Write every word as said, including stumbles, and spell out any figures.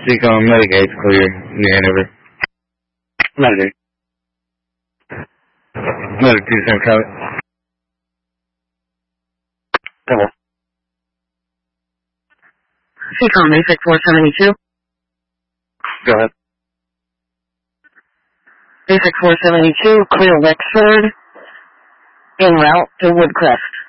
Seacom Medicaid's clear in the Hanover. Medicaid. Medicaid two cent code. Double. Seacom Basic four seventy-two. Go ahead. Basic four seventy-two, clear Wexford, en route to Woodcrest.